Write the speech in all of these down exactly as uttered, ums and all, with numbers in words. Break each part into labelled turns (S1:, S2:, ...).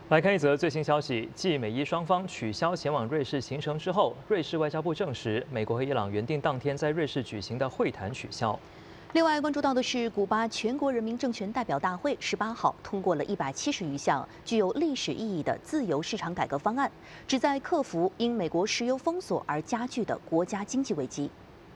S1: 来看一则最新消息，继美伊双方取消前往瑞士行程之后，瑞士外交部证实，美国和伊朗原定当天在瑞士举行的会谈取消。
S2: 另外关注到的是，古巴全国人民政权代表大会十八号通过了一百七十余项具有历史意义的自由市场改革方案，旨在克服因美国石油封锁而加剧的国家经济危机。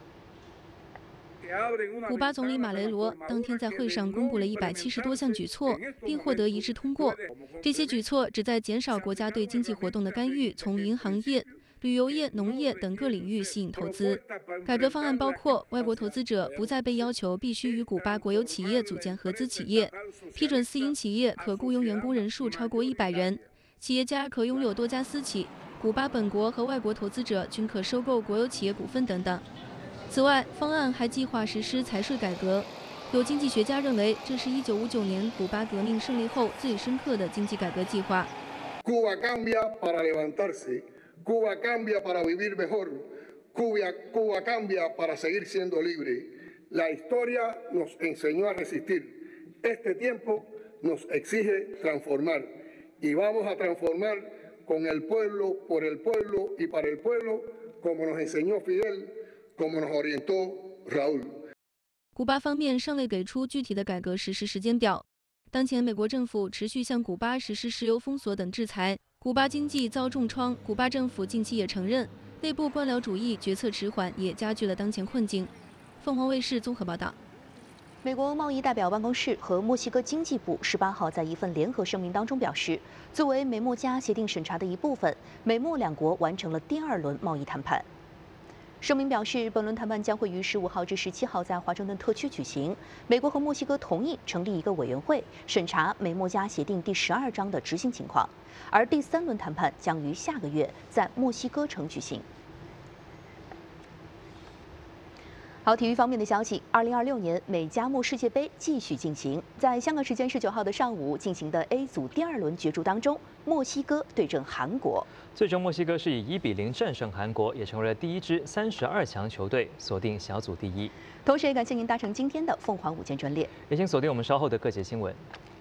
S3: 古巴总理马雷罗当天在会上公布了一百七十多项举措，并获得一致通过。这些举措旨在减少国家对经济活动的干预，从银行业、旅游业、农业等各领域吸引投资。改革方案包括外国投资者不再被要求必须与古巴国有企业组建合资企业，批准私营企业可雇佣员工人数超过一百人，企业家可拥有多家私企，古巴本国和外国投资者均可收购国有企业股份等等。 此外，方案还计划实施财税改革。有经济学家认为，这是一九五九年古巴革命胜利后最深刻的经济改革计划。
S4: Cuba cambia para levantarse, Cuba cambia para vivir mejor, Cuba Cuba cambia para seguir siendo libre. La historia nos enseñó a resistir. Este tiempo nos exige transformar y vamos a transformar con el pueblo, por el pueblo y para el pueblo, como nos enseñó Fidel.
S3: 古巴方面尚未给出具体的改革实施时间表。当前，美国政府持续向古巴实施石油封锁等制裁，古巴经济遭重创。古巴政府近期也承认，内部官僚主义决策迟缓也加剧了当前困境。凤凰卫视综合报道。
S2: 美国贸易代表办公室和墨西哥经济部十八号在一份联合声明当中表示，作为美墨加协定审查的一部分，美墨两国完成了第二轮贸易谈判。 声明表示，本轮谈判将会于十五号至十七号在华盛顿特区举行。美国和墨西哥同意成立一个委员会，审查美墨加协定第十二章的执行情况，而第三轮谈判将于下个月在墨西哥城举行。 好，体育方面的消息，二零二六年美加墨世界杯继续进行。在香港时间十九号的上午进行的 A 组第二轮角逐当中，墨西哥对阵韩国。
S1: 最终，墨西哥是以一比零战胜韩国，也成为了第一支三十二强球队，锁定小组第一。
S2: 同时，也感谢您搭乘今天的凤凰午间专列，
S1: 也请锁定我们稍后的各节新闻。